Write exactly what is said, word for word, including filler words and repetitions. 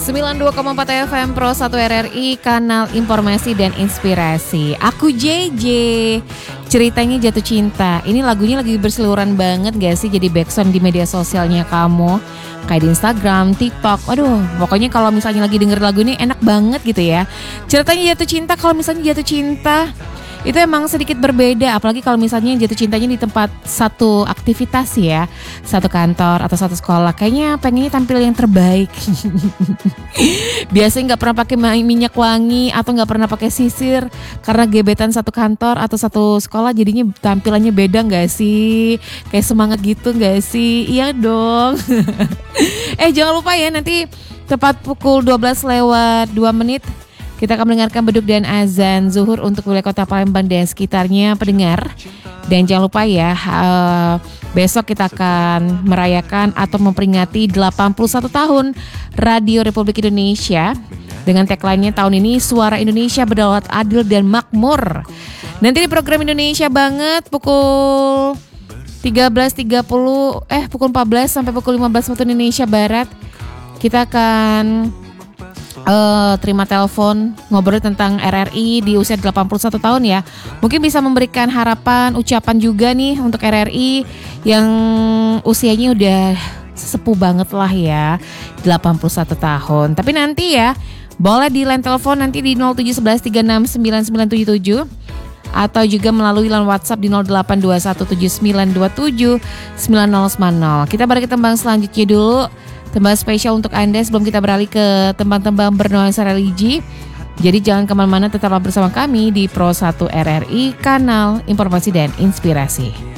sembilan puluh dua koma empat F M Pro satu R R I, kanal informasi dan inspirasi. Aku J J. Ceritanya jatuh cinta. Ini lagunya lagi berseliweran banget gak sih jadi backsound di media sosialnya kamu? Kayak di Instagram, TikTok. Waduh, pokoknya kalau misalnya lagi denger lagu ini enak banget gitu ya. Ceritanya jatuh cinta, kalau misalnya jatuh cinta itu emang sedikit berbeda, apalagi kalau misalnya jatuh cintanya di tempat satu aktivitas ya, satu kantor atau satu sekolah. Kayaknya pengennya tampil yang terbaik. Biasanya nggak pernah pakai minyak wangi atau nggak pernah pakai sisir karena gebetan satu kantor atau satu sekolah, jadinya tampilannya beda nggak sih? Kayak semangat gitu nggak sih? Iya dong. eh jangan lupa ya, nanti tepat pukul dua belas lewat dua menit kita akan mendengarkan beduk dan azan zuhur untuk wilayah kota Palembang dan sekitarnya pendengar. Dan jangan lupa ya, uh, besok kita akan merayakan atau memperingati delapan puluh satu tahun Radio Republik Indonesia. Dengan tagline-nya tahun ini, Suara Indonesia Berdaulat Adil dan Makmur. Nanti di program Indonesia Banget pukul tiga belas tiga puluh, eh pukul empat belas sampai pukul lima belas waktu Indonesia Barat. Kita akan Uh, terima telepon ngobrol tentang R R I di usia delapan puluh satu tahun ya. Mungkin bisa memberikan harapan, ucapan juga nih untuk R R I yang usianya udah sesepuh banget lah ya, delapan puluh satu tahun. Tapi nanti ya boleh di line telepon nanti di nol tujuh satu satu tiga enam sembilan sembilan tujuh tujuh atau juga melalui line WhatsApp di nol delapan dua satu tujuh sembilan dua tujuh sembilan nol sembilan nol. Kita balik ke tembang selanjutnya dulu. Tembang spesial untuk Anda sebelum kita beralih ke tembang-tembang bernuansa religi. Jadi jangan kemana-mana, tetaplah bersama kami di Pro satu R R I, kanal informasi dan inspirasi.